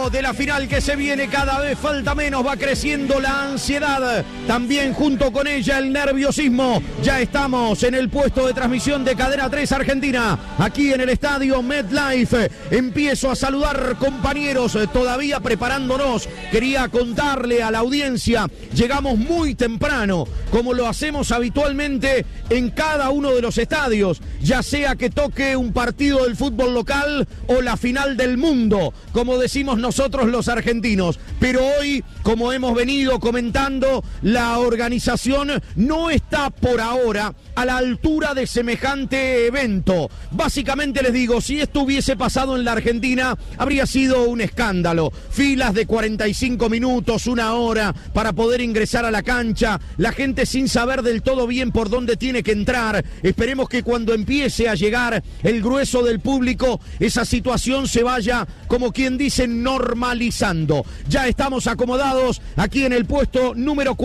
previo de la final que se viene, cada vez falta menos, va creciendo la ansiedad, también junto con ella el nerviosismo. Ya estamos en el puesto de transmisión de Cadena 3 Argentina, aquí en el estadio MetLife. Empiezo a saludar compañeros, todavía preparándonos. Quería contarle a la audiencia, llegamos muy temprano, como lo hacemos habitualmente en cada uno de los estadios, ya sea que toque un partido del fútbol local o la final del mundo, como decimos nosotros los argentinos. Pero hoy, como hemos venido comentando, la organización no está por ahora a la altura de semejante evento. Básicamente les digo, si esto hubiese pasado en la Argentina, habría sido un escándalo. Filas de 45 minutos, una hora, para poder ingresar a la cancha, la gente sin saber del todo bien por dónde tiene que entrar. Esperemos que cuando empiece a llegar el grueso del público, esa situación se vaya, como quien dice, normalizando. Ya estamos acomodados aquí en el puesto número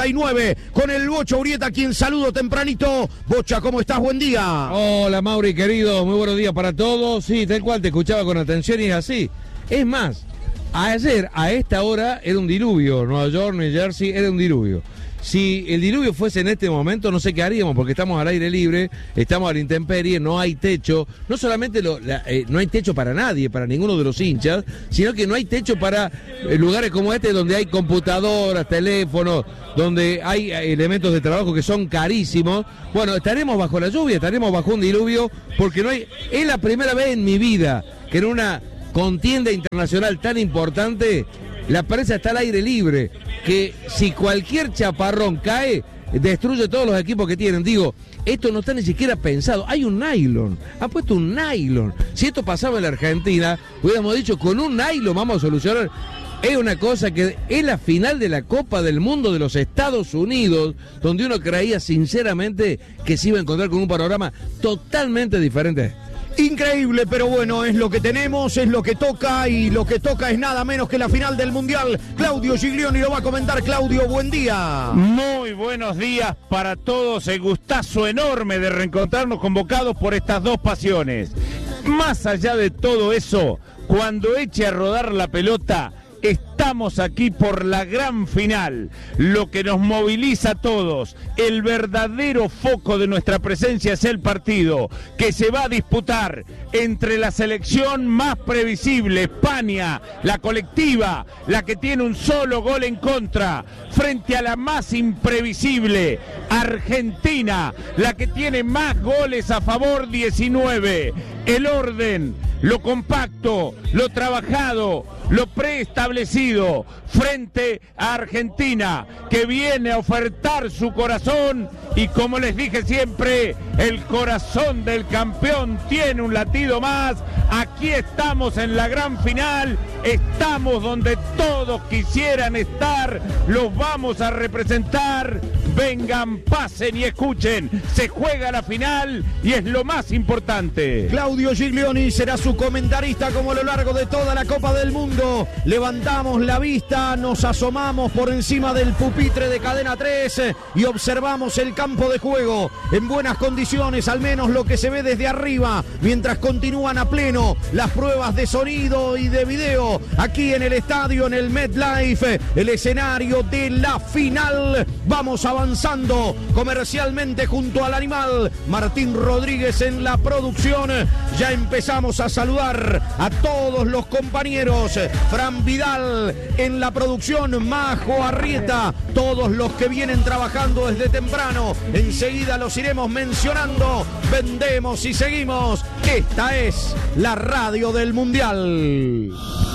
49 con el Bocha Urieta, quien saludo tempranito. Bocha, ¿cómo estás? Buen día. Hola, Mauri, querido, muy buenos días para todos. Sí, tal cual, te escuchaba con atención y es así. Es más, ayer a esta hora era un diluvio, Nueva York, New Jersey, era un diluvio. Si el diluvio fuese en este momento, no sé qué haríamos, porque estamos al aire libre, estamos a la intemperie, no hay techo. No solamente no hay techo para nadie, para ninguno de los hinchas, sino que no hay techo para lugares como este, donde hay computadoras, teléfonos, donde hay elementos de trabajo que son carísimos. Bueno, estaremos bajo la lluvia, estaremos bajo un diluvio, porque no hay. Es la primera vez en mi vida que en una contienda internacional tan importante la prensa está al aire libre, que si cualquier chaparrón cae, destruye todos los equipos que tienen. Digo, esto no está ni siquiera pensado. Hay un nylon, han puesto un nylon. Si esto pasaba en la Argentina, hubiéramos dicho, con un nylon vamos a solucionar. Es una cosa que es la final de la Copa del Mundo de los Estados Unidos, donde uno creía sinceramente que se iba a encontrar con un panorama totalmente diferente. Increíble, pero bueno, es lo que tenemos, es lo que toca, y lo que toca es nada menos que la final del Mundial. Claudio Giglioni lo va a comentar. Claudio, buen día. Muy buenos días para todos, el gustazo enorme de reencontrarnos convocados por estas dos pasiones. Más allá de todo eso, cuando eche a rodar la pelota, estamos aquí por la gran final, lo que nos moviliza a todos. El verdadero foco de nuestra presencia es el partido que se va a disputar entre la selección más previsible, España, la colectiva, la que tiene un solo gol en contra, frente a la más imprevisible, Argentina, la que tiene más goles a favor, 19. El orden, lo compacto, lo trabajado, lo preestablecido frente a Argentina, que viene a ofertar su corazón, y como les dije siempre, el corazón del campeón tiene un latido más. Aquí estamos en la gran final, estamos donde todos quisieran estar, los vamos a representar. Vengan, pasen y escuchen, se juega la final y es lo más importante. Claudio Giglioni será su comentarista como a lo largo de toda la Copa del Mundo. Levantamos la vista, nos asomamos por encima del pupitre de Cadena 3 y observamos el campo de juego en buenas condiciones, al menos lo que se ve desde arriba, mientras continúan a pleno las pruebas de sonido y de video aquí en el estadio, en el MetLife, el escenario de la final. Vamos avanzando comercialmente junto al animal. Martín Rodríguez en la producción. Ya empezamos a saludar a todos los compañeros. Fran Vidal en la producción, Majo Arrieta, todos los que vienen trabajando desde temprano. Enseguida los iremos mencionando. Vendemos y seguimos. Esta es la radio del Mundial.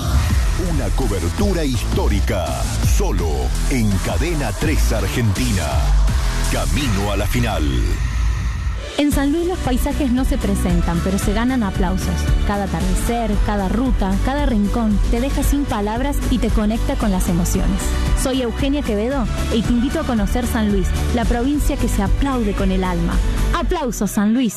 Una cobertura histórica, solo en Cadena 3 Argentina. Camino a la final. En San Luis los paisajes no se presentan, pero se ganan aplausos. Cada atardecer, cada ruta, cada rincón te deja sin palabras y te conecta con las emociones. Soy Eugenia Quevedo y te invito a conocer San Luis, la provincia que se aplaude con el alma. ¡Aplausos, San Luis!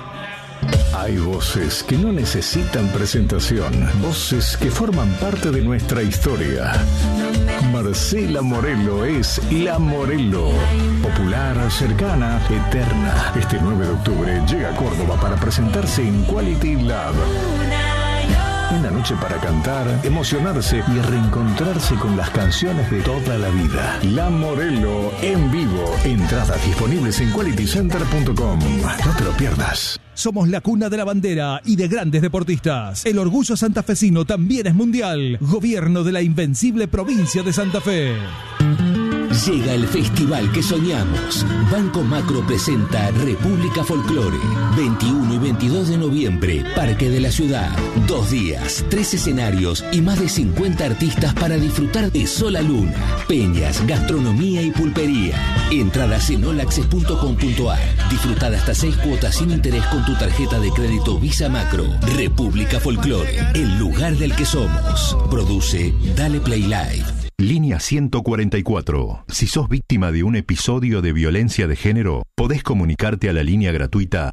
Hay voces que no necesitan presentación, voces que forman parte de nuestra historia. Marcela Morelo es La Morelo. Popular, cercana, eterna. Este 9 de octubre llega a Córdoba para presentarse en Quality Lab. Una noche para cantar, emocionarse y reencontrarse con las canciones de toda la vida. La Morelo en vivo. Entradas disponibles en qualitycenter.com. No te lo pierdas. Somos la cuna de la bandera y de grandes deportistas. El orgullo santafesino también es mundial. Gobierno de la invencible provincia de Santa Fe. Llega el festival que soñamos. Banco Macro presenta República Folclore. 21 y 22 de noviembre, Parque de la Ciudad. 2 días, 3 escenarios y más de 50 artistas para disfrutar de sola luna, peñas, gastronomía y pulpería. Entradas en olaccess.com.ar. Disfrutar hasta 6 cuotas sin interés con tu tarjeta de crédito Visa Macro. República Folclore, el lugar del que somos. Produce Dale Play Live. Línea 144. Si sos víctima de un episodio de violencia de género, podés comunicarte a la línea gratuita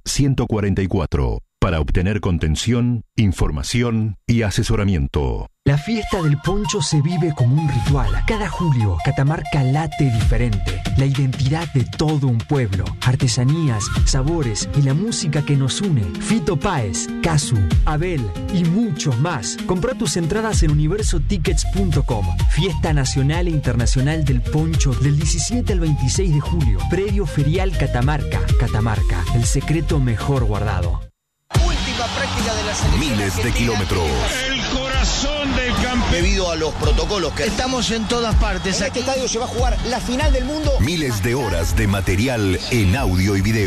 144 para obtener contención, información y asesoramiento. La fiesta del poncho se vive como un ritual. Cada julio, Catamarca late diferente. La identidad de todo un pueblo. Artesanías, sabores y la música que nos une. Fito Páez, Casu, Abel y muchos más. Comprá tus entradas en universotickets.com. Fiesta nacional e internacional del poncho del 17 al 26 de julio. Predio Ferial Catamarca. Catamarca, el secreto mejor guardado. Última práctica de la selección. Miles de kilómetros. El corazón del campeón. Debido a los protocolos que estamos en todas partes. En este estadio se va a jugar la final del mundo. Miles de horas de material en audio y video.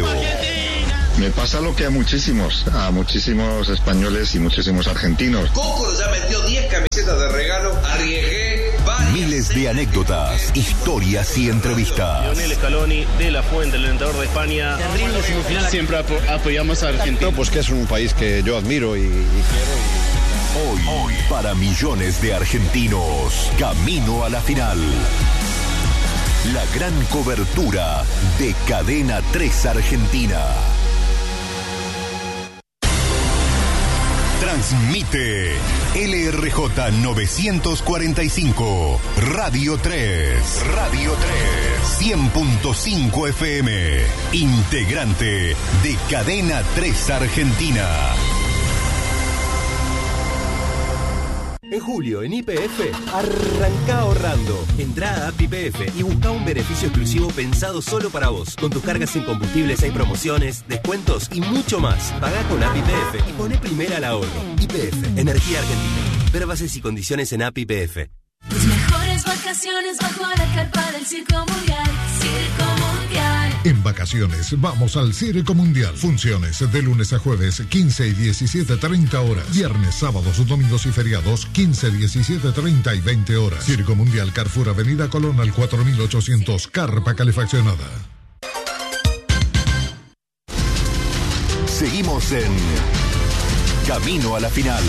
Me pasa lo que a muchísimos españoles y muchísimos argentinos. Coco ya metió 10 camisetas de regalo, arriesgué varias. Miles de anécdotas, historias y entrevistas. Lionel Scaloni, De La Fuente, el entrenador de España. Terrible semifinal. Siempre apoyamos a Argentina. Pues que es un país que yo admiro y quiero. Hoy, para millones de argentinos, camino a la final. La gran cobertura de Cadena 3 Argentina. Transmite LRJ 945, Radio 3, 100.5 FM, integrante de Cadena 3 Argentina. En julio, en YPF, arranca ahorrando. Entrá a App YPF y busca un beneficio exclusivo pensado solo para vos. Con tus cargas sin combustibles hay promociones, descuentos y mucho más. Pagá con App YPF y poné primera al ahorro. YPF, Energía Argentina. Ver bases y condiciones en App YPF. Tus mejores vacaciones bajo la carpa del Circo Mundial. Circo Mundial. En vacaciones vamos al Circo Mundial. Funciones de lunes a jueves 15 y 17:30 horas. Viernes, sábados, domingos y feriados 15, 17:30 y 20 horas. Circo Mundial, Carrefour, Avenida Colón al 4800, carpa calefaccionada. Seguimos en Camino a la Final.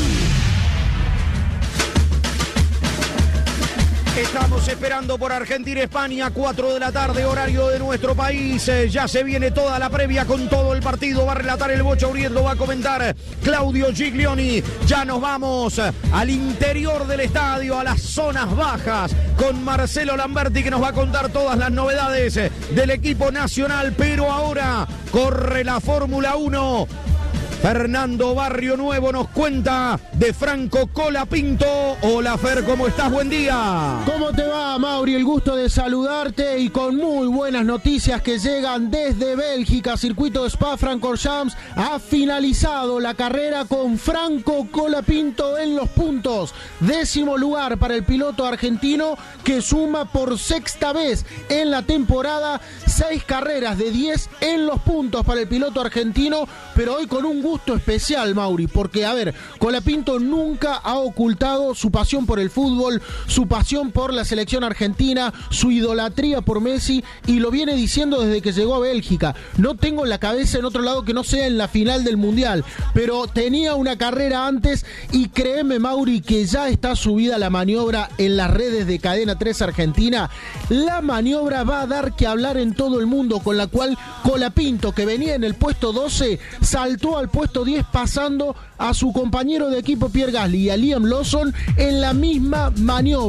Estamos esperando por Argentina-España, 4 de la tarde, horario de nuestro país. Ya se viene toda la previa con todo el partido. Va a relatar el Bocha Uriel, va a comentar Claudio Giglioni. Ya nos vamos al interior del estadio, a las zonas bajas, con Marcelo Lamberti, que nos va a contar todas las novedades del equipo nacional. Pero ahora corre la Fórmula 1. Fernando Barrio Nuevo nos cuenta de Franco Colapinto. Hola Fer, ¿cómo estás? Buen día. ¿Cómo te va, Mauri? El gusto de saludarte y con muy buenas noticias que llegan desde Bélgica. Circuito de Spa-Francorchamps ha finalizado la carrera con Franco Colapinto en los puntos. 10º lugar para el piloto argentino, que suma por sexta vez en la temporada 6 carreras de 10 en los puntos para el piloto argentino, pero hoy con un gusto especial, Mauri, porque, a ver, Colapinto nunca ha ocultado su pasión por el fútbol, su pasión por la selección argentina, su idolatría por Messi, y lo viene diciendo desde que llegó a Bélgica. No tengo la cabeza en otro lado que no sea en la final del Mundial, pero tenía una carrera antes y créeme, Mauri, que ya está subida la maniobra en las redes de Cadena 3 Argentina. La maniobra va a dar que hablar en todo el mundo, con la cual Colapinto, que venía en el puesto 12, saltó al puesto 10, pasando a su compañero de equipo Pierre Gasly y a Liam Lawson en la misma maniobra.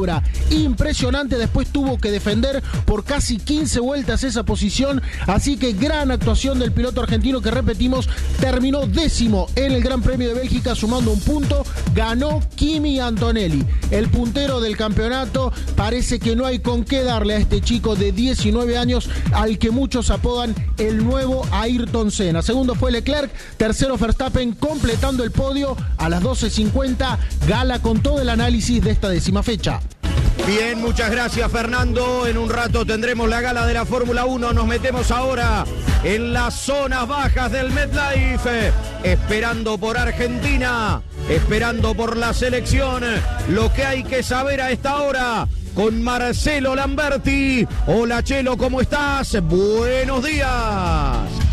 impresionante. Después tuvo que defender por casi 15 vueltas esa posición. Así que gran actuación del piloto argentino que, repetimos, terminó 10º en el Gran Premio de Bélgica sumando un punto. Ganó Kimi Antonelli, el puntero del campeonato. Parece que no hay con qué darle a este chico de 19 años al que muchos apodan el nuevo Ayrton Senna. Segundo fue Leclerc, tercero Verstappen, completando el podio. A las 12:50, gala con todo el análisis de esta 10ª fecha. Bien, muchas gracias, Fernando. En un rato tendremos la gala de la Fórmula 1. Nos metemos ahora en las zonas bajas del MetLife, esperando por Argentina, esperando por la selección. Lo que hay que saber a esta hora con Marcelo Lamberti. Hola, Chelo, ¿cómo estás? Buenos días.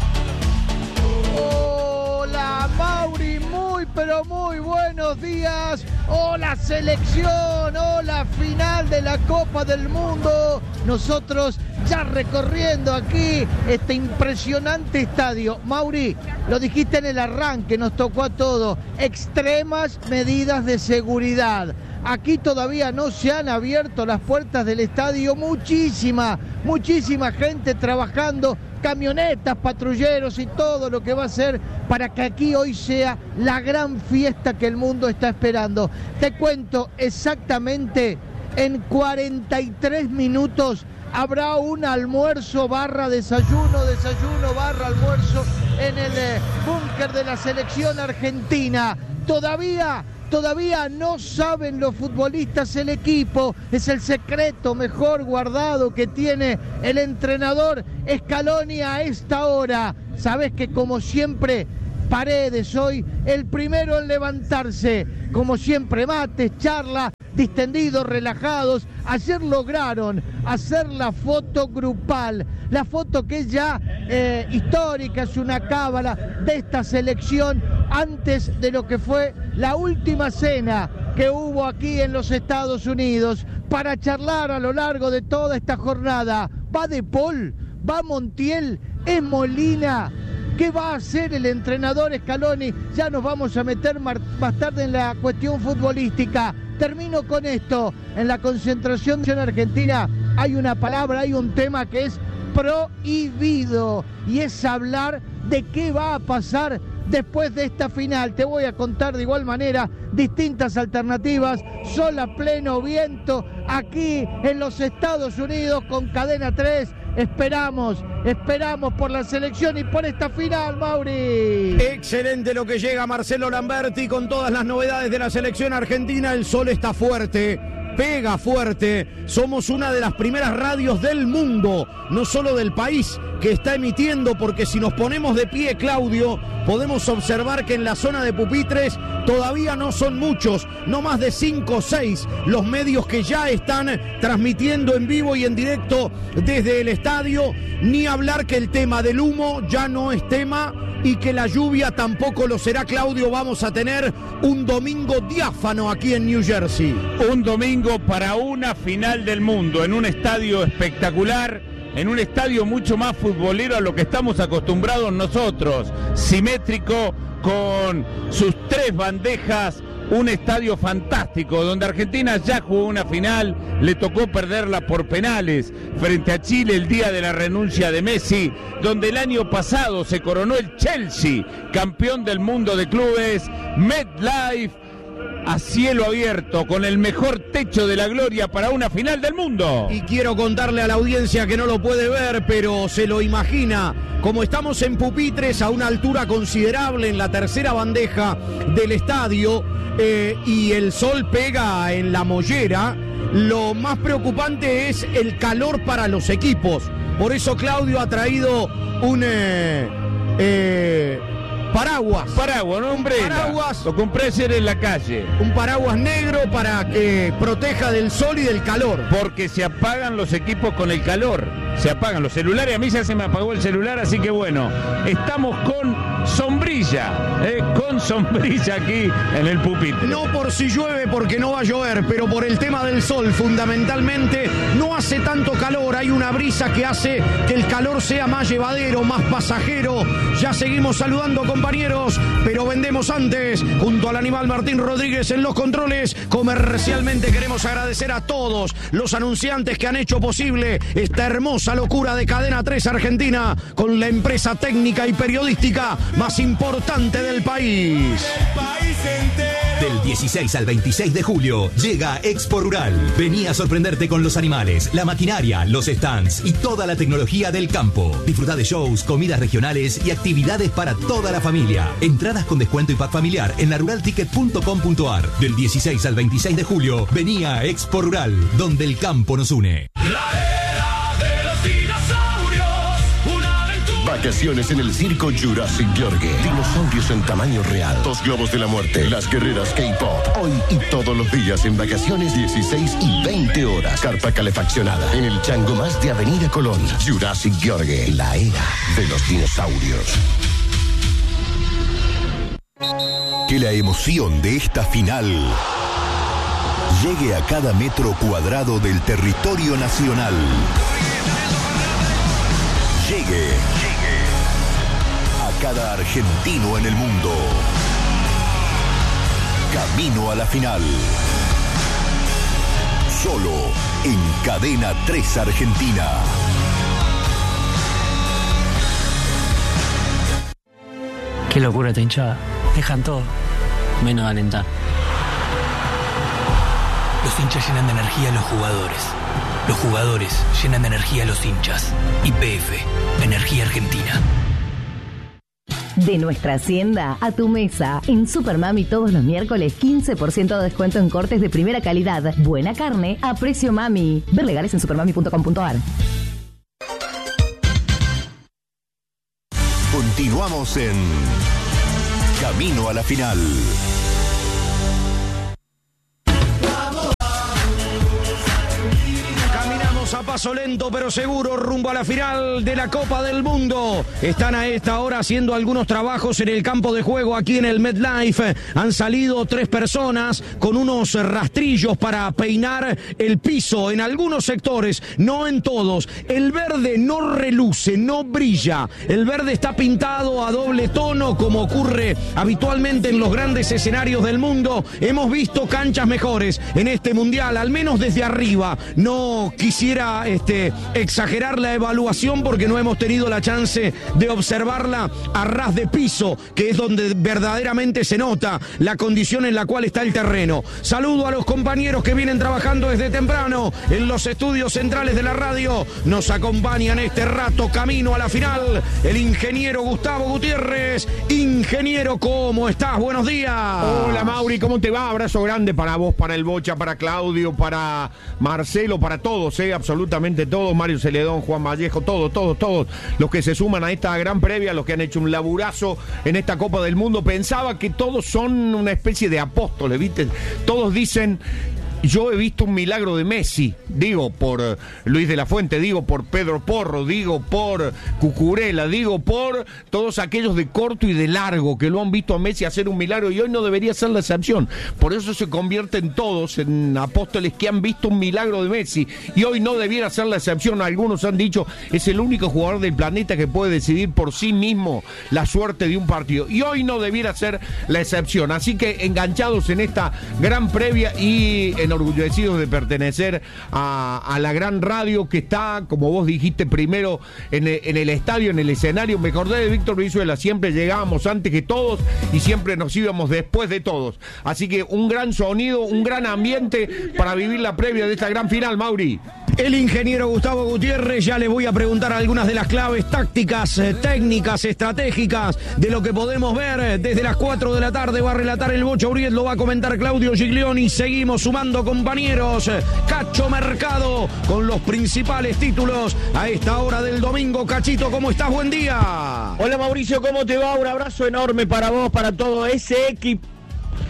Hola, Mauri, pero muy buenos días. Hola, selección, hola, final de la Copa del Mundo. Nosotros ya recorriendo aquí este impresionante estadio. Mauri, lo dijiste en el arranque, nos tocó a todos. Extremas medidas de seguridad. Aquí todavía no se han abierto las puertas del estadio. Muchísima gente trabajando, camionetas, patrulleros y todo lo que va a ser para que aquí hoy sea la gran fiesta que el mundo está esperando. Te cuento exactamente, en 43 minutos habrá un almuerzo barra desayuno barra almuerzo en el búnker de la selección argentina. Todavía no saben los futbolistas el equipo, es el secreto mejor guardado que tiene el entrenador Scaloni a esta hora. Sabes que, como siempre, Paredes hoy el primero en levantarse, como siempre, mates, charla, distendidos, relajados. Ayer lograron hacer la foto grupal, la foto que es ya histórica, es una cábala de esta selección antes de lo que fue la última cena que hubo aquí en los Estados Unidos, para charlar a lo largo de toda esta jornada. Va De Paul, va Montiel, es Molina. ¿Qué va a hacer el entrenador Scaloni? Ya nos vamos a meter más tarde en la cuestión futbolística. Termino con esto. En la concentración de Argentina hay una palabra, hay un tema que es prohibido, y es hablar de qué va a pasar después de esta final. Te voy a contar de igual manera distintas alternativas. Sol a pleno viento aquí en los Estados Unidos con Cadena 3. Esperamos por la selección y por esta final, Mauri. Excelente lo que llega Marcelo Lamberti con todas las novedades de la selección argentina. El sol está fuerte, pega fuerte. Somos una de las primeras radios del mundo, no solo del país, que está emitiendo, porque si nos ponemos de pie, Claudio, podemos observar que en la zona de pupitres todavía no son muchos, no más de 5 o 6 los medios que ya están transmitiendo en vivo y en directo desde el estadio. Ni hablar que el tema del humo ya no es tema y que la lluvia tampoco lo será, Claudio. Vamos a tener un domingo diáfano aquí en New Jersey. Un domingo para una final del mundo, en un estadio espectacular, en un estadio mucho más futbolero a lo que estamos acostumbrados nosotros, simétrico, con sus 3 bandejas, un estadio fantástico, donde Argentina ya jugó una final, le tocó perderla por penales frente a Chile el día de la renuncia de Messi, donde el año pasado se coronó el Chelsea, campeón del mundo de clubes. MetLife a cielo abierto, con el mejor techo de la gloria para una final del mundo. Y quiero contarle a la audiencia que no lo puede ver, pero se lo imagina, como estamos en pupitres a una altura considerable en la tercera bandeja del estadio, y el sol pega en la mollera, lo más preocupante es el calor para los equipos. Por eso Claudio ha traído un paraguas, no umbrella. Paraguas. Lo compré ayer en la calle. Un paraguas negro para que proteja del sol y del calor. Porque se apagan los equipos con el calor. se apagan los celulares. A mí ya se me apagó el celular, así que bueno, estamos con sombrilla, aquí en el pupitre. No por si llueve, porque no va a llover, pero por el tema del sol, fundamentalmente. No hace tanto calor, hay una brisa que hace que el calor sea más llevadero, más pasajero. Ya seguimos saludando, compañeros, pero vendemos antes. Junto al animal Martín Rodríguez en los controles, comercialmente queremos agradecer a todos los anunciantes que han hecho posible esta hermosa locura de Cadena 3 Argentina, con la empresa técnica y periodística más importante del país. Del 16 al 26 de julio llega Expo Rural. Vení a sorprenderte con los animales, la maquinaria, los stands y toda la tecnología del campo. Disfruta de shows, comidas regionales y actividades para toda la familia. Entradas con descuento y pack familiar en laruralticket.com.ar. Del 16 al 26 de julio, vení a Expo Rural, donde el campo nos une. Vacaciones en el circo Jurassic Gheorghe. Dinosaurios en tamaño real. 2 globos de la muerte. Las guerreras K-pop. Hoy y todos los días en vacaciones, 16 y 20 horas. Carpa calefaccionada. En el chango más de Avenida Colón. Jurassic Gheorghe. La era de los dinosaurios. Que la emoción de esta final llegue a cada metro cuadrado del territorio nacional. Llegue a cada argentino en el mundo. Camino a la final. Solo en Cadena 3 Argentina. Qué locura esta hinchada. Dejan todo, menos de alentar. Los hinchas llenan de energía a los jugadores. Los jugadores llenan de energía a los hinchas. YPF, Energía Argentina. De nuestra hacienda a tu mesa. En Supermami todos los miércoles 15% de descuento en cortes de primera calidad. Buena carne a precio mami. Ver legales en supermami.com.ar. Continuamos en Camino a la Final. A paso lento pero seguro rumbo a la final de la Copa del Mundo. Están a esta hora haciendo algunos trabajos en el campo de juego aquí en el MetLife. Han salido 3 personas con unos rastrillos para peinar el piso en algunos sectores, no en todos. El verde no reluce, no brilla. El verde está pintado a doble tono como ocurre habitualmente en los grandes escenarios del mundo. Hemos visto canchas mejores en este mundial, al menos desde arriba. No quisiera exagerar la evaluación porque no hemos tenido la chance de observarla a ras de piso, que es donde verdaderamente se nota la condición en la cual está el terreno. Saludo a los compañeros que vienen trabajando desde temprano en los estudios centrales de la radio. Nos acompañan este rato camino a la final el ingeniero Gustavo Gutiérrez. Ingeniero, ¿cómo estás? Buenos días. Hola Mauri, ¿cómo te va? Abrazo grande para vos, para el Bocha, para Claudio, para Marcelo, para todos, absolutamente todos, Mario Celedón, Juan Vallejo, todos los que se suman a esta gran previa, los que han hecho un laburazo en esta Copa del Mundo. Pensaba que todos son una especie de apóstoles, ¿viste? Todos dicen: yo he visto un milagro de Messi, digo por Luis de la Fuente, digo por Pedro Porro, digo por Cucurella, digo por todos aquellos de corto y de largo que lo han visto a Messi hacer un milagro, y hoy no debería ser la excepción. Por eso se convierten todos en apóstoles que han visto un milagro de Messi, y hoy no debiera ser la excepción. Algunos han dicho: es el único jugador del planeta que puede decidir por sí mismo la suerte de un partido, y hoy no debiera ser la excepción. Así que enganchados en esta gran previa y enorgullecidos de pertenecer a la gran radio que está, como vos dijiste, primero en el estadio, en el escenario. Me acordé de Víctor Brizuela: siempre llegábamos antes que todos y siempre nos íbamos después de todos. Así que un gran sonido, un gran ambiente para vivir la previa de esta gran final, Mauri. El ingeniero Gustavo Gutiérrez, ya le voy a preguntar algunas de las claves tácticas, técnicas, estratégicas de lo que podemos ver desde las 4 de la tarde. Va a relatar el Bocha Uriel, lo va a comentar Claudio Giglioni. Seguimos sumando, compañeros. Cacho Mercado con los principales títulos a esta hora del domingo. Cachito, ¿cómo estás? Buen día. Hola Mauricio, ¿cómo te va? Un abrazo enorme para vos, para todo ese equipo.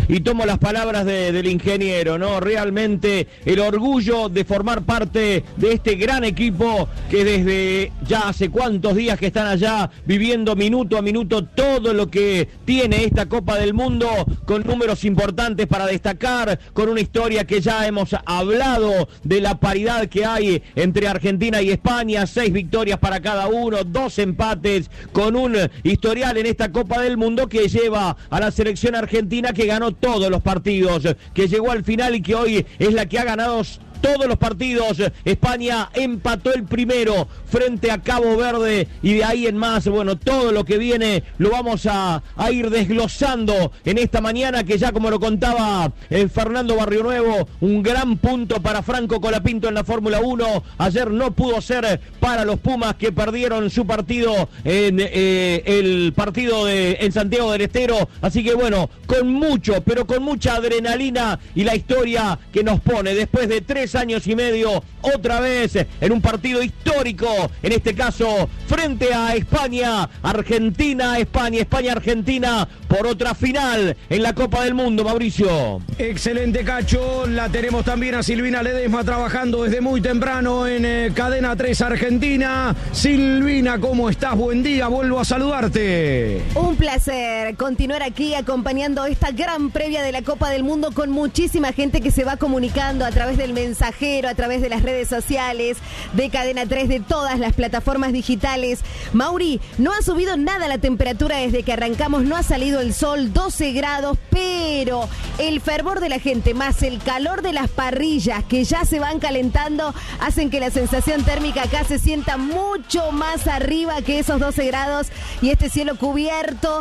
y tomo las palabras del ingeniero, ¿no? Realmente el orgullo de formar parte de este gran equipo que desde ya hace cuántos días que están allá viviendo minuto a minuto todo lo que tiene esta Copa del Mundo, con números importantes para destacar, con una historia que ya hemos hablado de la paridad que hay entre Argentina y España, 6 victorias para cada uno, 2 empates, con un historial en esta Copa del Mundo que lleva a la selección argentina, que ganó todos los partidos, que llegó al final y que hoy es la que ha ganado todos los partidos. España empató el primero frente a Cabo Verde y de ahí en más, bueno, todo lo que viene lo vamos a ir desglosando en esta mañana, que ya como lo contaba Fernando Barrionuevo, un gran punto para Franco Colapinto en la Fórmula 1. Ayer no pudo ser para los Pumas, que perdieron su partido en el partido en Santiago del Estero, así que bueno, con mucho, pero con mucha adrenalina, y la historia que nos pone después de 3 años y medio, otra vez en un partido histórico, en este caso frente a España, Argentina, España, Argentina, por otra final en la Copa del Mundo, Mauricio. Excelente, Cacho. La tenemos también a Silvina Ledesma trabajando desde muy temprano en Cadena 3 Argentina. Silvina, ¿cómo estás? Buen día, vuelvo a saludarte. Un placer continuar aquí acompañando esta gran previa de la Copa del Mundo, con muchísima gente que se va comunicando a través del mensajero, a través de las redes sociales, de Cadena 3, de todas las plataformas digitales. Mauri, no ha subido nada la temperatura desde que arrancamos, no ha salido el sol, 12 grados, pero el fervor de la gente más el calor de las parrillas que ya se van calentando hacen que la sensación térmica acá se sienta mucho más arriba que esos 12 grados, y este cielo cubierto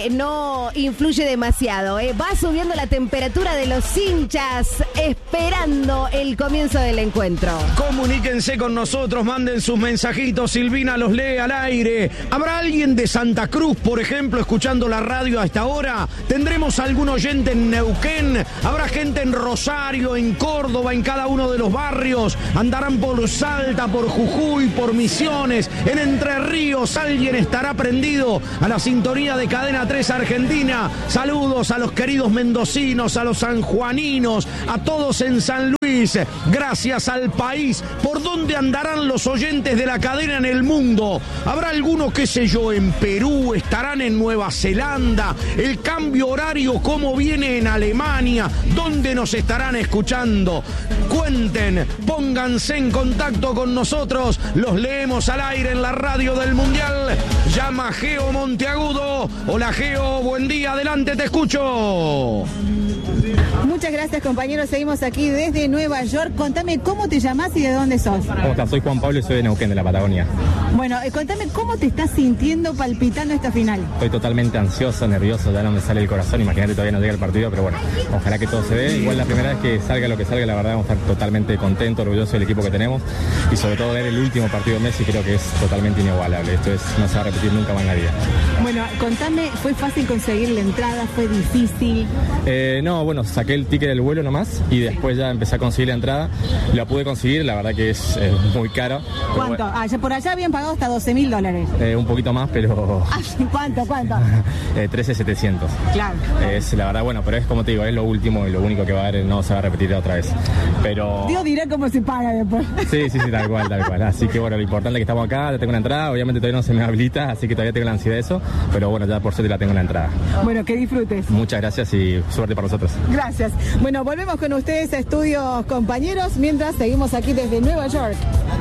no influye demasiado. Va subiendo la temperatura de los hinchas esperando el comienzo del encuentro. Comuníquense con nosotros, manden sus mensajitos, Silvina los lee al aire. ¿Habrá alguien de Santa Cruz, por ejemplo, escuchando la radio a esta hora? ¿Tendremos algún oyente en Neuquén? ¿Habrá gente en Rosario, en Córdoba, en cada uno de los barrios? ¿Andarán por Salta, por Jujuy, por Misiones, en Entre Ríos? ¿Alguien estará prendido a la sintonía de Cadena 3 Argentina? Saludos a los queridos mendocinos, a los sanjuaninos, a todos en San Luis. Gracias al país. ¿Por dónde andarán los oyentes de la cadena en el mundo? ¿Habrá alguno, qué sé yo, en Perú? ¿Estarán en Nueva Zelanda? ¿El cambio horario cómo viene en Alemania? ¿Dónde nos estarán escuchando? Cuenten, pónganse en contacto con nosotros. Los leemos al aire en la radio del Mundial. Llama Geo Monteagudo. Hola, Geo, buen día, adelante, te escucho. Muchas gracias, compañeros. Seguimos aquí desde Nueva York. Contame cómo te llamás y de dónde sos. ¿Cómo estás? Soy Juan Pablo y soy de Neuquén, de la Patagonia. Bueno, contame cómo te estás sintiendo palpitando esta final. Estoy totalmente ansioso, nervioso, ya no me sale el corazón. Imagínate, todavía no llega el partido, pero bueno, ojalá que todo se dé. Igual la primera vez que salga lo que salga, la verdad vamos a estar totalmente contentos, orgullosos del equipo que tenemos, y sobre todo ver el último partido de Messi, creo que es totalmente inigualable. Esto no se va a repetir nunca más en la vida. Bueno, contame, ¿fue fácil conseguir la entrada? ¿Fue difícil? No, bueno, saqué el ticket del vuelo nomás y después ya empecé a conseguir la entrada. La pude conseguir, la verdad que es muy caro. ¿Cuánto? Bueno, por allá habían pagado hasta $12.000. Un poquito más, pero... ¿Cuánto? 13.700. Claro. Es la verdad, bueno, pero es como te digo, es lo último y lo único que va a haber, no se va a repetir otra vez. Pero... Dios dirá cómo se paga después. Sí, tal cual. Así que bueno, lo importante es que estamos acá, ya tengo una entrada, obviamente todavía no se me habilita, así que todavía tengo la ansiedad de eso, pero bueno, ya por suerte la tengo una entrada. Bueno, que disfrutes. Muchas gracias y suerte para nosotros. Gracias. Bueno, volvemos con ustedes a estudios, compañeros, mientras seguimos aquí desde Nueva York.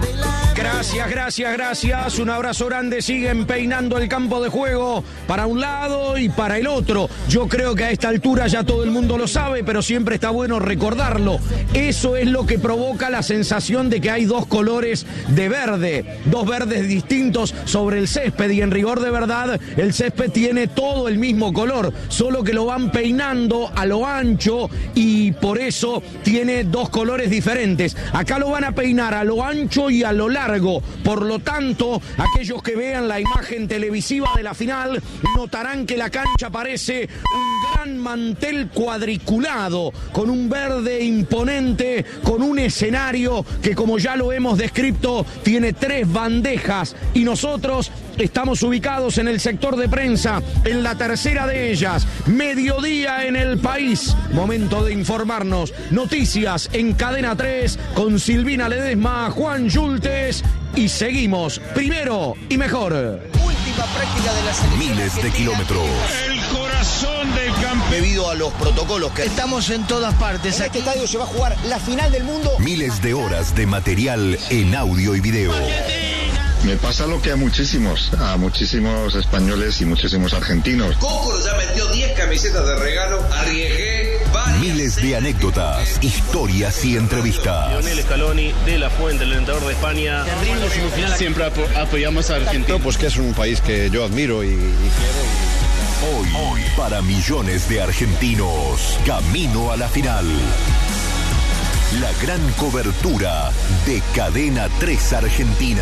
Gracias. Un abrazo grande. Siguen peinando el campo de juego para un lado y para el otro. Yo creo que a esta altura ya todo el mundo lo sabe, pero siempre está bueno recordarlo. Eso es lo que provoca la sensación de que hay dos colores de verde, dos verdes distintos sobre el césped, y en rigor de verdad el césped tiene todo el mismo color, solo que lo van peinando a lo ancho y por eso tiene dos colores diferentes. Acá lo van a peinar a lo ancho y a lo largo. Por lo tanto, aquellos que vean la imagen televisiva de la final notarán que la cancha parece un gran mantel cuadriculado, con un verde imponente, con un escenario que, como ya lo hemos descrito, tiene 3 bandejas, y nosotros Estamos ubicados en el sector de prensa, en la tercera de ellas, mediodía en el país. Momento de informarnos. Noticias en Cadena 3 con Silvina Ledesma, Juan Yultes y seguimos primero y mejor. Última práctica de la selección. Miles de kilómetros. El corazón del campeón. Debido a los protocolos que estamos en todas partes. En este estadio se va a jugar la final del mundo. Miles de horas de material en audio y video. Me pasa lo que a muchísimos españoles y muchísimos argentinos. Coco ya metió 10 camisetas de regalo, arriesgué. Miles de anécdotas, historias y entrevistas. Lionel Scaloni de la Fuente, el entrenador de España. Siempre apoyamos a Argentina. Pues que es un país que yo admiro y quiero. Hoy, para millones de argentinos, camino a la final. La gran cobertura de Cadena 3 Argentina.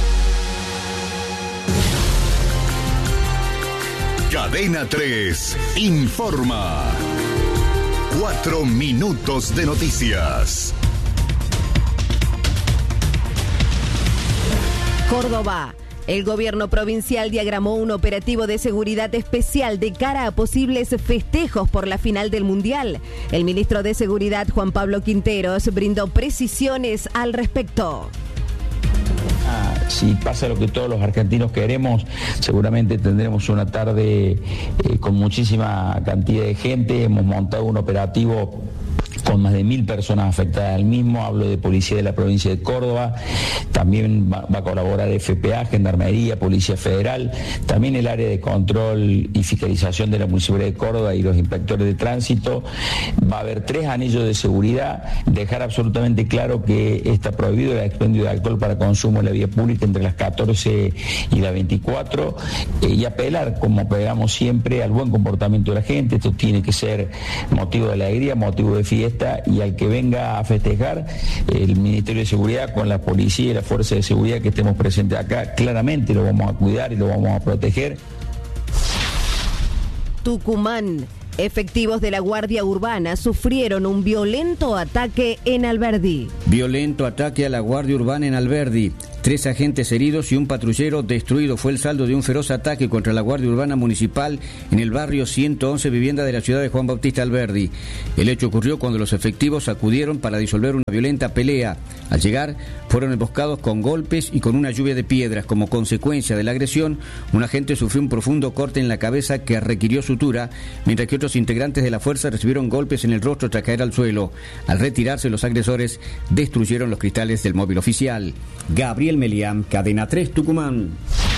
Cadena 3 informa. 4 minutos de noticias. Córdoba. El gobierno provincial diagramó un operativo de seguridad especial de cara a posibles festejos por la final del Mundial. El ministro de Seguridad, Juan Pablo Quinteros, brindó precisiones al respecto. Si pasa lo que todos los argentinos queremos, seguramente tendremos una tarde con muchísima cantidad de gente. Hemos montado un operativo con más de 1.000 personas afectadas al mismo. Hablo de policía de la provincia de Córdoba, también va a colaborar FPA, Gendarmería, Policía Federal, también el área de control y fiscalización de la Municipalidad de Córdoba y los inspectores de tránsito. Va a haber 3 anillos de seguridad, dejar absolutamente claro que está prohibido el expendio de alcohol para consumo en la vía pública entre las 14 y las 24 y apelar, como apelamos siempre, al buen comportamiento de la gente. Esto tiene que ser motivo de alegría, motivo de fiesta, y al que venga a festejar, el Ministerio de Seguridad con la policía y la fuerza de seguridad que estemos presentes acá, claramente lo vamos a cuidar y lo vamos a proteger. Tucumán. Efectivos de la Guardia Urbana sufrieron un violento ataque en Alberdi. Violento ataque a la Guardia Urbana en Alberdi. 3 agentes heridos y un patrullero destruido fue el saldo de un feroz ataque contra la Guardia Urbana Municipal en el barrio 111, vivienda de la ciudad de Juan Bautista Alberdi. El hecho ocurrió cuando los efectivos acudieron para disolver una violenta pelea. Al llegar, fueron emboscados con golpes y con una lluvia de piedras. Como consecuencia de la agresión, un agente sufrió un profundo corte en la cabeza que requirió sutura, mientras que otros integrantes de la fuerza recibieron golpes en el rostro tras caer al suelo. Al retirarse, los agresores destruyeron los cristales del móvil oficial. Gabriel Melián, Cadena 3 Tucumán.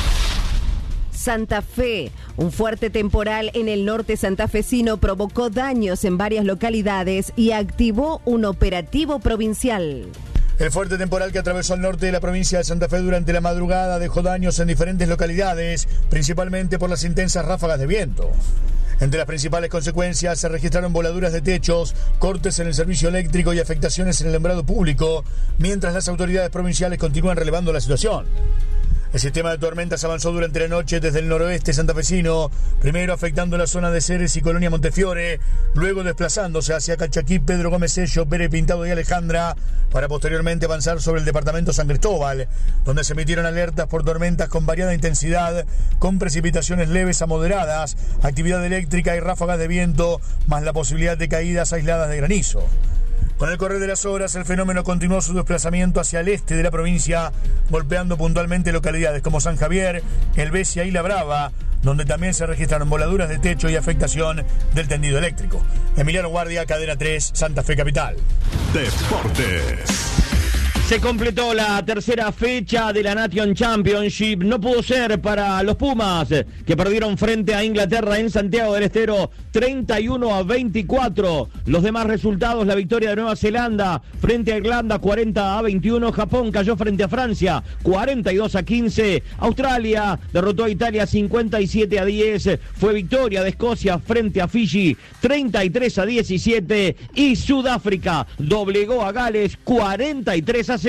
Santa Fe. Un fuerte temporal en el norte santafesino provocó daños en varias localidades y activó un operativo provincial. El fuerte temporal que atravesó el norte de la provincia de Santa Fe durante la madrugada dejó daños en diferentes localidades, principalmente por las intensas ráfagas de viento. Entre las principales consecuencias se registraron voladuras de techos, cortes en el servicio eléctrico y afectaciones en el alumbrado público, mientras las autoridades provinciales continúan relevando la situación. El sistema de tormentas avanzó durante la noche desde el noroeste santafesino, primero afectando la zona de Ceres y Colonia Montefiore, luego desplazándose hacia Calchaquí, Pedro Gómez Sello, Pérez Pintado y Alejandra, para posteriormente avanzar sobre el departamento San Cristóbal, donde se emitieron alertas por tormentas con variada intensidad, con precipitaciones leves a moderadas, actividad eléctrica y ráfagas de viento, más la posibilidad de caídas aisladas de granizo. Con el correr de las horas, el fenómeno continuó su desplazamiento hacia el este de la provincia, golpeando puntualmente localidades como San Javier, Helvecia y La Brava, donde también se registraron voladuras de techo y afectación del tendido eléctrico. Emiliano Guardia, Cadena 3, Santa Fe Capital. Deportes. Se completó la tercera fecha de la Nation Championship. No pudo ser para los Pumas, que perdieron frente a Inglaterra en Santiago del Estero 31-24. Los demás resultados: la victoria de Nueva Zelanda frente a Irlanda 40-21. Japón cayó frente a Francia 42-15. Australia derrotó a Italia 57-10. Fue victoria de Escocia frente a Fiji 33-17. Y Sudáfrica doblegó a Gales 43-0.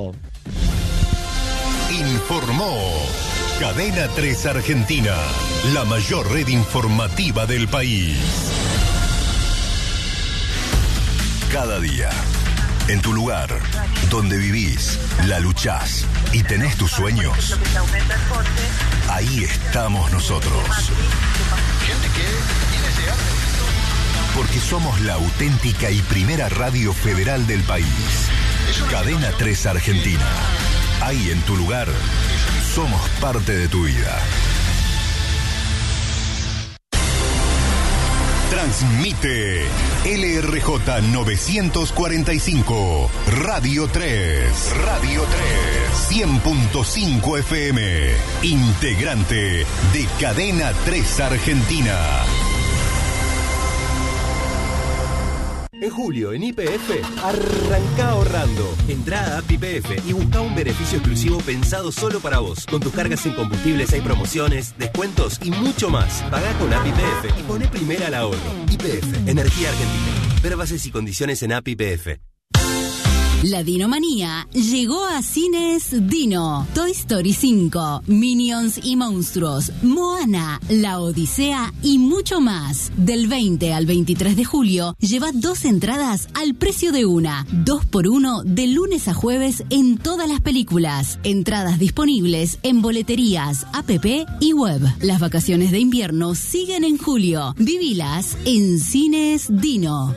Informó Cadena 3 Argentina, la mayor red informativa del país. Cada día, En tu lugar, donde vivís, la luchás y tenés tus sueños, ahí estamos nosotros. Porque somos la auténtica y primera radio federal del país. Cadena 3 Argentina. Ahí en tu lugar, somos parte de tu vida. Transmite LRJ 945, Radio 3, 100.5 FM, integrante de Cadena 3 Argentina. En julio, en YPF, arranca ahorrando. Entrá a App YPF y busca un beneficio exclusivo pensado solo para vos. Con tus cargas en combustibles hay promociones, descuentos y mucho más. Pagá con App YPF y poné primera al ahorro. YPF, Energía Argentina. Ver bases y condiciones en App YPF. La Dinomanía llegó a Cines Dino. Toy Story 5, Minions y Monstruos, Moana, La Odisea y mucho más. Del 20 al 23 de julio, lleva 2 entradas al precio de una. 2x1 de lunes a jueves en todas las películas. Entradas disponibles en boleterías, app y web. Las vacaciones de invierno siguen en julio. Vivilas en Cines Dino.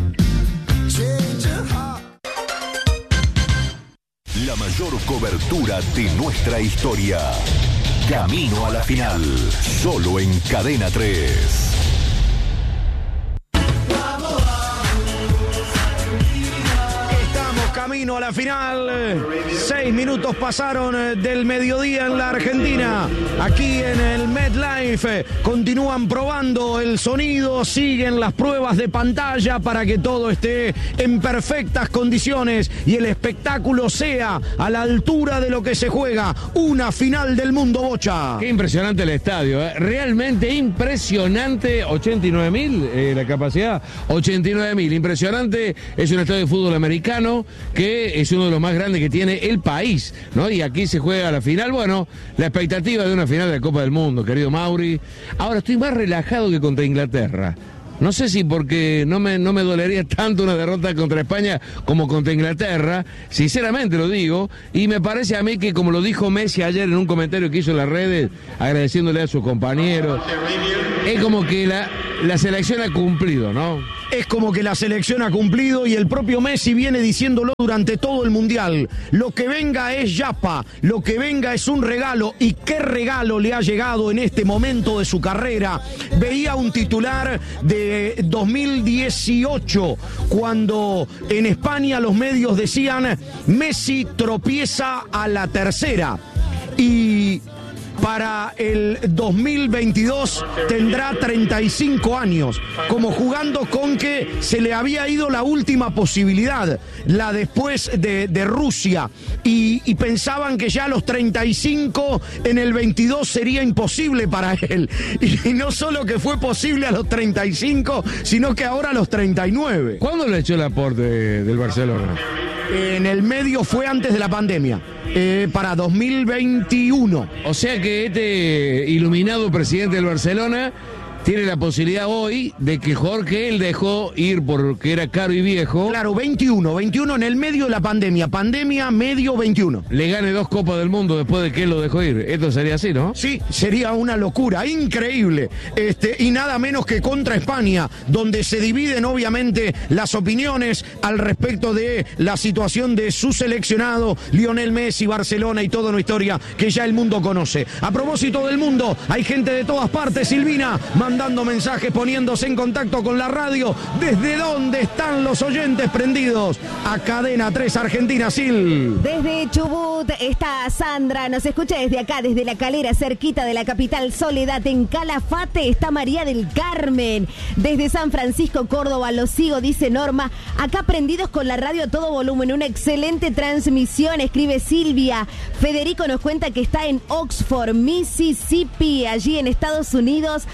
La mayor cobertura de nuestra historia. Camino a la final. Solo en Cadena 3. Camino a la final. 6 minutos pasaron del mediodía en la Argentina. Aquí en el MetLife continúan probando el sonido, siguen las pruebas de pantalla para que todo esté en perfectas condiciones y el espectáculo sea a la altura de lo que se juega. Una final del mundo, Bocha. Qué impresionante el estadio, ¿eh? Realmente impresionante. 89.000 la capacidad, 89.000. Impresionante. Es un estadio de fútbol americano que es uno de los más grandes que tiene el país, ¿no? Y aquí se juega la final. Bueno, la expectativa de una final de la Copa del Mundo, querido Mauri. Ahora estoy más relajado que contra Inglaterra. No sé si porque no me dolería tanto una derrota contra España como contra Inglaterra, sinceramente lo digo, y me parece a mí que, como lo dijo Messi ayer en un comentario que hizo en las redes, agradeciéndole a sus compañeros, es como que la selección ha cumplido, ¿no? Es como que la selección ha cumplido y el propio Messi viene diciéndolo durante todo el Mundial. Lo que venga es yapa, lo que venga es un regalo. ¿Y qué regalo le ha llegado en este momento de su carrera? Veía un titular de 2018, cuando en España los medios decían Messi tropieza a la tercera. Y para el 2022 tendrá 35 años, como jugando con que se le había ido la última posibilidad, la después de Rusia, y pensaban que ya a los 35 en el 22 sería imposible para él, y no solo que fue posible a los 35, sino que ahora a los 39. ¿Cuándo le echó el aporte del Barcelona? En el medio fue antes de la pandemia, para 2021. O sea que este iluminado presidente del Barcelona tiene la posibilidad hoy de que Jorge él dejó ir porque era caro y viejo. Claro, 21 en el medio de la pandemia, medio 21. Le gane 2 Copas del Mundo después de que él lo dejó ir. Esto sería así, ¿no? Sí, sería una locura, increíble. Y nada menos que contra España, donde se dividen obviamente las opiniones al respecto de la situación de su seleccionado, Lionel Messi, Barcelona y toda una historia que ya el mundo conoce. A propósito del mundo, hay gente de todas partes, Silvina, mandando mensajes, poniéndose en contacto con la radio. ¿Desde dónde están los oyentes prendidos a Cadena 3 Argentina, Sil? Desde Chubut está Sandra, nos escucha desde acá, desde La Calera, cerquita de la capital Soledad. En Calafate está María del Carmen. Desde San Francisco, Córdoba, lo sigo, dice Norma. Acá prendidos con la radio a todo volumen, una excelente transmisión, escribe Silvia. Federico nos cuenta que está en Oxford, Mississippi, allí en Estados Unidos, prendido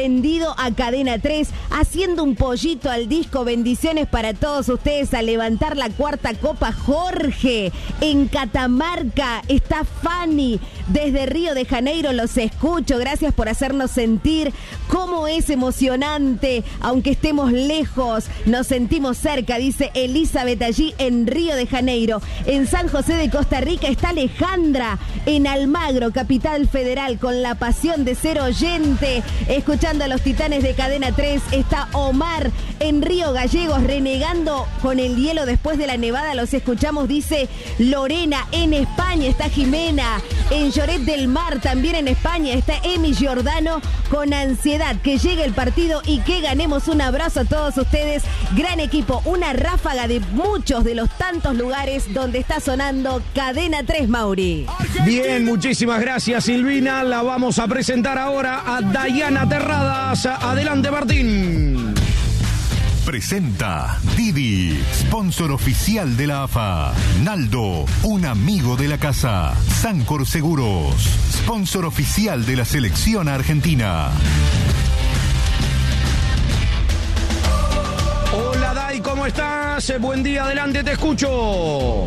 prendido a Cadena 3, haciendo un pollito al disco. Bendiciones para todos ustedes a levantar la cuarta copa. Jorge, en Catamarca, está Fanny, desde Río de Janeiro los escucho. Gracias por hacernos sentir cómo es emocionante, aunque estemos lejos, nos sentimos cerca, dice Elizabeth allí en Río de Janeiro. En San José de Costa Rica está Alejandra, en Almagro, Capital Federal, con la pasión de ser oyente, escuchando a los Titanes de Cadena 3. Está Omar en Río Gallegos, renegando con el hielo después de la nevada. Los escuchamos, dice Lorena. En España está Jimena, en Lloret del Mar, también en España está Emi Giordano, con ansiedad que llegue el partido y que ganemos. Un abrazo a todos ustedes, gran equipo, una ráfaga de muchos de los tantos lugares donde está sonando Cadena 3, Mauri. Bien, muchísimas gracias, Silvina. La vamos a presentar ahora a Dayana Terradas. Adelante, Martín. Presenta Didi, sponsor oficial de la AFA. Naldo, un amigo de la casa. Sancor Seguros, sponsor oficial de la selección argentina. Hola, Day, ¿cómo estás? Buen día, adelante, te escucho.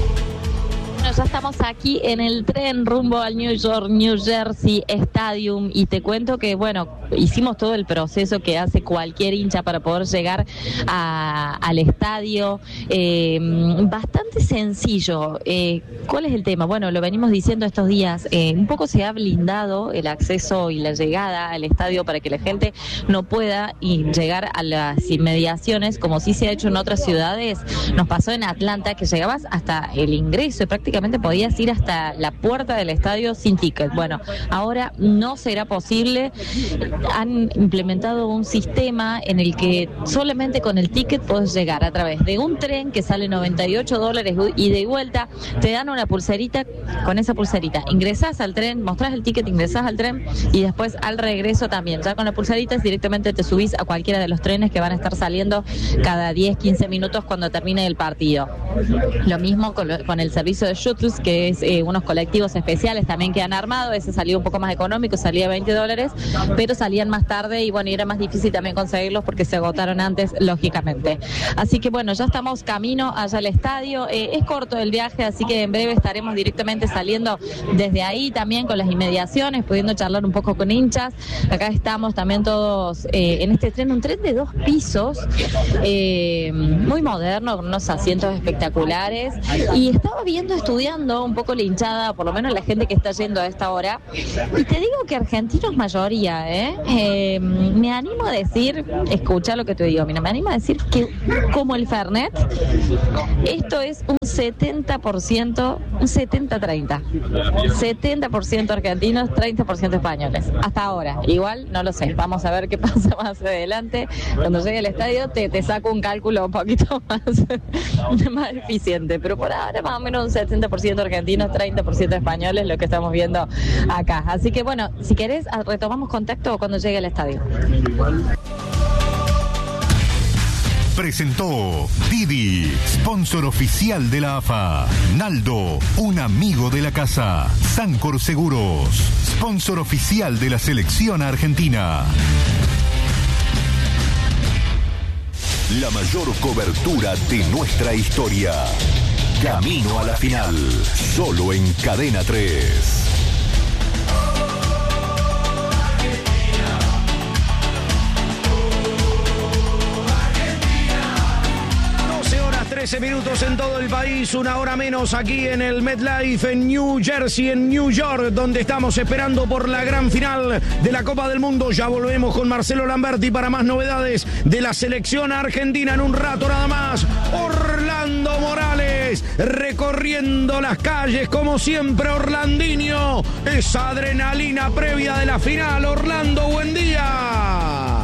Ya estamos aquí en el tren rumbo al New York, New Jersey Stadium, y te cuento que, bueno, hicimos todo el proceso que hace cualquier hincha para poder llegar al estadio. Bastante sencillo. ¿Cuál es el tema? Bueno, lo venimos diciendo estos días. Un poco se ha blindado el acceso y la llegada al estadio para que la gente no pueda llegar a las inmediaciones, como sí se ha hecho en otras ciudades. Nos pasó en Atlanta que llegabas hasta el ingreso y prácticamente podías ir hasta la puerta del estadio sin ticket. Bueno, ahora no será posible. Han implementado un sistema en el que solamente con el ticket puedes llegar a través de un tren que sale $98 ida y vuelta. Te dan una pulserita, con esa pulserita ingresás al tren, mostrás el ticket, ingresás al tren y después al regreso también. Ya con la pulserita directamente te subís a cualquiera de los trenes que van a estar saliendo cada 10-15 minutos cuando termine el partido. Lo mismo con el servicio de shuttles, que es unos colectivos especiales también que han armado. Ese salió un poco más económico, salía $20, pero salían más tarde y bueno, y era más difícil también conseguirlos porque se agotaron antes, lógicamente. Así que bueno, ya estamos camino allá al estadio. Es corto el viaje, así que en breve estaremos directamente saliendo desde ahí también con las inmediaciones, pudiendo charlar un poco con hinchas. Acá estamos también todos en este tren, un tren de 2 pisos, muy moderno, con unos asientos espectaculares. Y estaba estudiando un poco la hinchada, por lo menos la gente que está yendo a esta hora, y te digo que argentinos mayoría, me animo a decir, escucha lo que te digo, mira, me animo a decir que como el Fernet, esto es un 70%, un 70-30, 70% argentinos, 30% españoles, hasta ahora. Igual no lo sé, vamos a ver qué pasa más adelante. Cuando llegue al estadio te saco un cálculo un poquito más eficiente, pero por ahora más o menos un 70% argentinos, 30% españoles, lo que estamos viendo acá. Así que bueno, si querés retomamos contacto cuando llegue al estadio. Presentó Didi, sponsor oficial de la AFA. Naldo, un amigo de la casa. Sancor Seguros, sponsor oficial de la selección argentina. La mayor cobertura de nuestra historia. Camino a la final, solo en Cadena 3. 13 minutos en todo el país, 1 hora menos aquí en el MetLife en New Jersey, en New York, donde estamos esperando por la gran final de la Copa del Mundo. Ya volvemos con Marcelo Lamberti para más novedades de la selección argentina en un rato nada más. Orlando Morales recorriendo las calles como siempre. Orlandinho, esa adrenalina previa de la final. Orlando, buen día.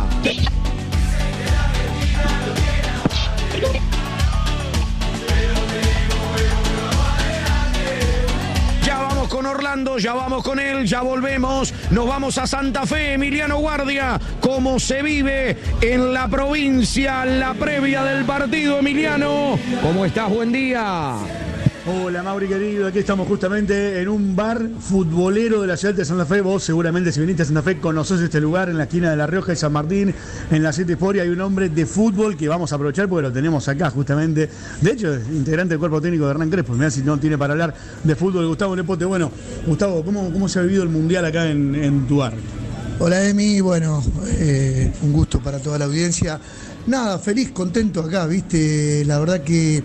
Con Orlando, ya vamos con él, ya volvemos, nos vamos a Santa Fe. Emiliano Guardia, cómo se vive en la provincia la previa del partido. Emiliano, ¿cómo estás? Buen día. Hola Mauri querido, aquí estamos justamente en un bar futbolero de la ciudad de Santa Fe. Vos seguramente si viniste a Santa Fe conocés este lugar en la esquina de La Rioja y San Martín, en la 7 Sporia. Hay un hombre de fútbol que vamos a aprovechar porque lo tenemos acá justamente. De hecho, es integrante del cuerpo técnico de Hernán Crespo. Mirá si no tiene para hablar de fútbol Gustavo Nepote. Bueno, Gustavo, ¿cómo se ha vivido el Mundial acá en tu bar? Hola Emi, bueno, un gusto para toda la audiencia. Nada, feliz, contento acá, viste, la verdad que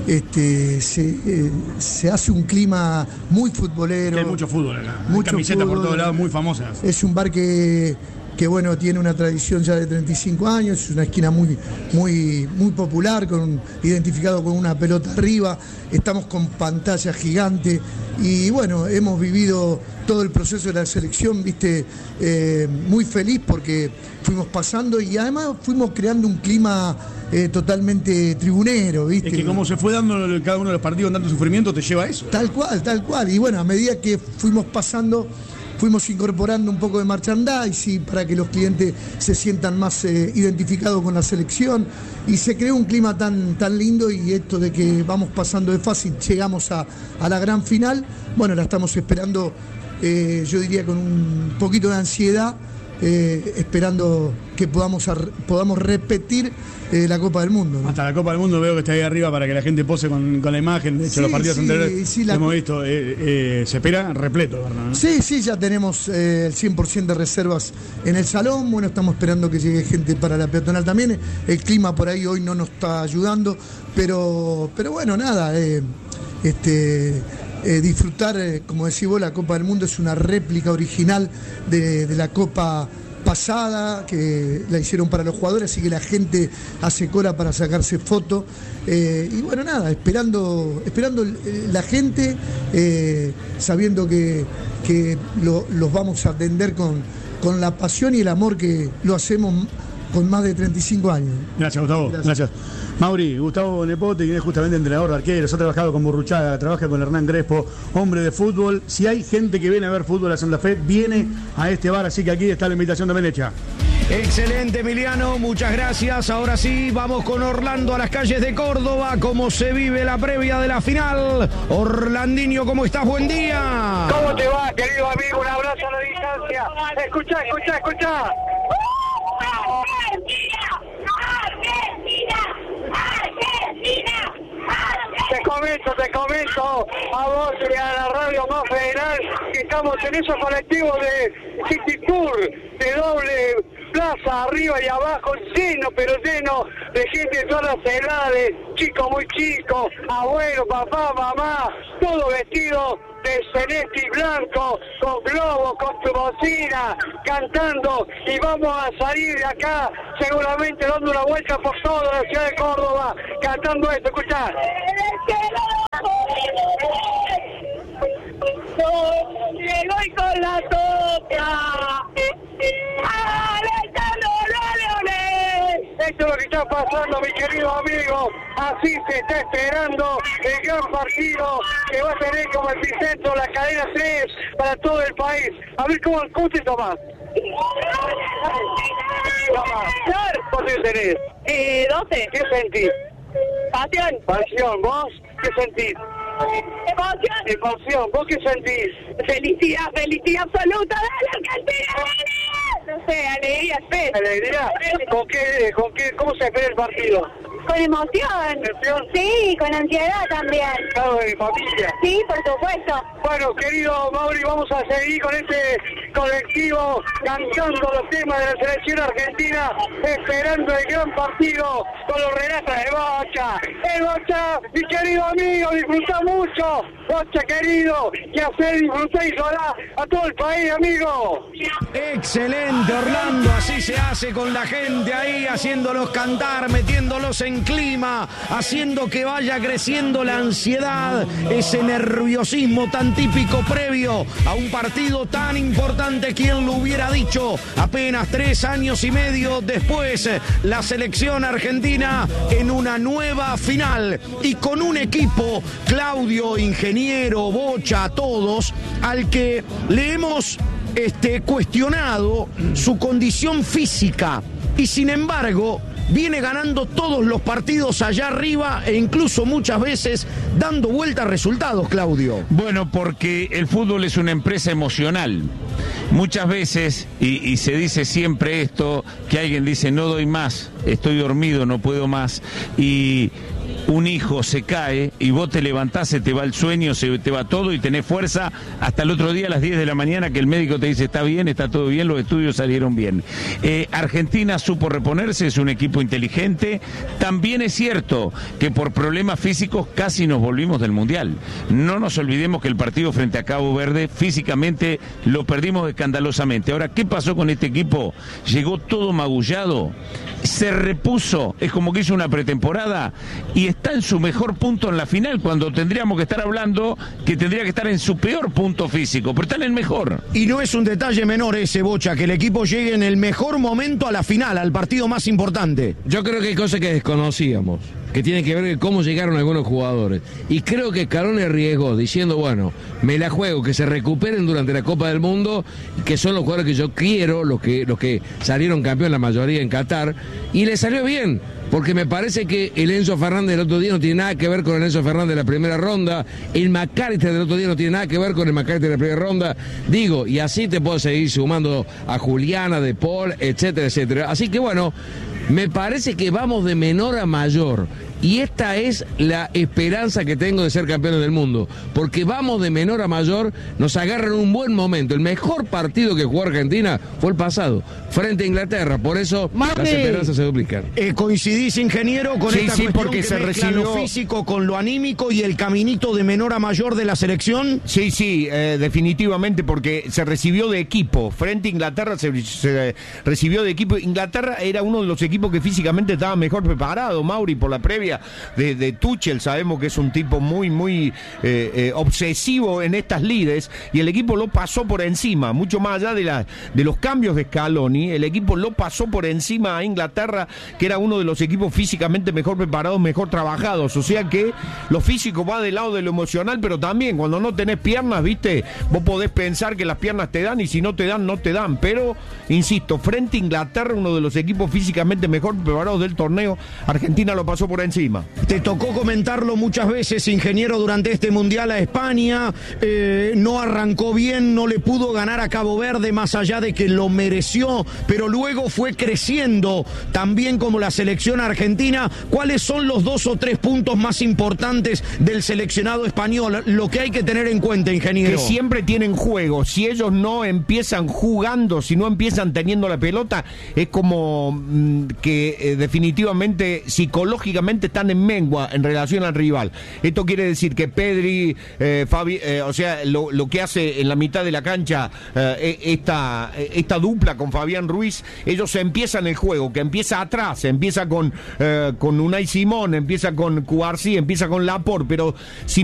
se hace un clima muy futbolero. Hay mucho fútbol acá, mucho camisetas fútbol, por todos lados muy famosas. Es un bar que bueno, tiene una tradición ya de 35 años, es una esquina muy popular, identificado con una pelota arriba, estamos con pantalla gigante y bueno, hemos vivido todo el proceso de la selección, viste, muy feliz porque fuimos pasando y además fuimos creando un clima totalmente tribunero, viste. Es que como se fue dando cada uno de los partidos en tanto sufrimiento, te lleva a eso. Tal cual, y bueno, a medida que fuimos pasando, fuimos incorporando un poco de merchandising para que los clientes se sientan más identificados con la selección y se creó un clima tan lindo y esto de que vamos pasando de fácil, llegamos a la gran final, bueno, la estamos esperando, yo diría con un poquito de ansiedad, esperando que podamos repetir la Copa del Mundo, ¿no? Hasta la Copa del Mundo veo que está ahí arriba para que la gente pose con la imagen. De hecho, los partidos anteriores hemos visto, se espera repleto, ¿verdad? ¿No? Sí, ya tenemos el 100% de reservas en el salón. Bueno, estamos esperando que llegue gente para la peatonal también. El clima por ahí hoy no nos está ayudando, pero bueno, nada, disfrutar, como decís vos, la Copa del Mundo es una réplica original de la Copa pasada, que la hicieron para los jugadores, así que la gente hace cola para sacarse fotos. Y bueno, nada, esperando la gente, sabiendo que los vamos a atender con la pasión y el amor que lo hacemos con más de 35 años. Gracias, Gustavo. Gracias. Mauri, Gustavo Nepote, quien es justamente entrenador de arqueros, ha trabajado con Burruchaga, trabaja con Hernán Crespo, hombre de fútbol. Si hay gente que viene a ver fútbol a Santa Fe, viene a este bar, así que aquí está la invitación también hecha. Excelente, Emiliano, muchas gracias. Ahora sí, vamos con Orlando a las calles de Córdoba, cómo se vive la previa de la final. Orlandinho, ¿cómo estás? Buen día. ¿Cómo te va, querido amigo? Un abrazo a la distancia. Escuchá. Te comento a vos y a la radio más federal que estamos en esos colectivos de City Tour, de doble plaza, arriba y abajo, lleno de gente de todas las edades, chicos muy chicos, abuelo, papá, mamá, todo vestido de celeste y blanco, con globos, con tu bocina, cantando, y vamos a salir de acá seguramente dando una vuelta por toda la ciudad de Córdoba, cantando esto, escuchá. Llegó y con la toca, esto es lo que está pasando, mi querido amigo. Así se está esperando el gran partido que va a tener como epicentro la cadena 3 para todo el país. A ver cómo te tomás. ¿Cuánto tenés? 12. ¿Qué sentís? Pasión. ¿Vos qué sentís? Emoción. ¿Vos qué sentís? Felicidad absoluta de la Argentina. No sé, alegría, fe. ¿Alegría? ¿Con qué? ¿Cómo se espera el partido? Con emoción. Sí, con ansiedad también. Claro, de familia. Sí, por supuesto. Bueno, querido Mauri, vamos a seguir con este colectivo cantando los temas de la selección argentina, esperando el gran partido con los relatos de Bocha. El Bocha, mi querido amigo, disfruta mucho. Bocha, querido, y hacer disfrutar y solar a todo el país, amigo. Excelente, Orlando, así se hace con la gente ahí, haciéndolos cantar, metiéndolos en clima, haciendo que vaya creciendo la ansiedad, ese nerviosismo tan típico previo a un partido tan importante. ¿Quién lo hubiera dicho? Apenas 3 años y medio después, la selección argentina en una nueva final y con un equipo, Claudio, ingeniero, Bocha, todos, al que le hemos cuestionado su condición física y sin embargo viene ganando todos los partidos allá arriba e incluso muchas veces dando vuelta a resultados, Claudio. Bueno, porque el fútbol es una empresa emocional. Muchas veces, y se dice siempre esto, que alguien dice no doy más, estoy dormido, no puedo más, y un hijo se cae y vos te levantás, se te va el sueño, se te va todo y tenés fuerza hasta el otro día a las 10 de la mañana que el médico te dice está bien, está todo bien, los estudios salieron bien. Argentina supo reponerse, es un equipo inteligente. También es cierto que por problemas físicos casi nos volvimos del Mundial. No nos olvidemos que el partido frente a Cabo Verde físicamente lo perdimos escandalosamente. Ahora, ¿qué pasó con este equipo? Llegó todo magullado, se repuso, es como que hizo una pretemporada y está en su mejor punto en la final, cuando tendríamos que estar hablando que tendría que estar en su peor punto físico, pero está en el mejor. Y no es un detalle menor ese, Bocha, que el equipo llegue en el mejor momento a la final, al partido más importante. Yo creo que hay cosas que desconocíamos, que tienen que ver con cómo llegaron algunos jugadores. Y creo que Scaloni arriesgó diciendo, bueno, me la juego, que se recuperen durante la Copa del Mundo, que son los jugadores que yo quiero, los que salieron campeón la mayoría en Qatar, y le salió bien. Porque me parece que el Enzo Fernández del otro día no tiene nada que ver con el Enzo Fernández de la primera ronda, el McAllister del otro día no tiene nada que ver con el McAllister de la primera ronda, digo, y así te puedo seguir sumando a Juliana, De Paul, etcétera, etcétera. Así que bueno, me parece que vamos de menor a mayor. Y esta es la esperanza que tengo de ser campeones del mundo. Porque vamos de menor a mayor, nos agarran un buen momento. El mejor partido que jugó Argentina fue el pasado, frente a Inglaterra. Por eso las esperanzas se duplican. ¿Coincidís, ingeniero, con esta cuestión porque que se mezcla recibió lo físico con lo anímico y el caminito de menor a mayor de la selección? Sí, definitivamente, porque se recibió de equipo. Frente a Inglaterra se recibió de equipo. Inglaterra era uno de los equipos que físicamente estaba mejor preparado, Mauri, por la previa de Tuchel. Sabemos que es un tipo muy obsesivo en estas lides, y el equipo lo pasó por encima, mucho más allá de los cambios de Scaloni. El equipo lo pasó por encima a Inglaterra, que era uno de los equipos físicamente mejor preparados, mejor trabajados. O sea que lo físico va del lado de lo emocional, pero también cuando no tenés piernas, viste, vos podés pensar que las piernas te dan, y si no te dan, no te dan. Pero, insisto, frente a Inglaterra, uno de los equipos físicamente mejor preparados del torneo, Argentina lo pasó por encima. Te tocó comentarlo muchas veces, ingeniero, durante este Mundial a España. No arrancó bien, no le pudo ganar a Cabo Verde, más allá de que lo mereció, pero luego fue creciendo también como la selección argentina. ¿Cuáles son los 2 o 3 puntos más importantes del seleccionado español? Lo que hay que tener en cuenta, ingeniero. Que siempre tienen juego. Si ellos no empiezan jugando, si no empiezan teniendo la pelota, es como que definitivamente psicológicamente están en mengua en relación al rival. Esto quiere decir que Pedri, o sea, lo que hace en la mitad de la cancha esta dupla con Fabián Ruiz, ellos empiezan el juego, que empieza atrás, empieza con Unai Simón, empieza con Cubarsí, empieza con Laporte, pero si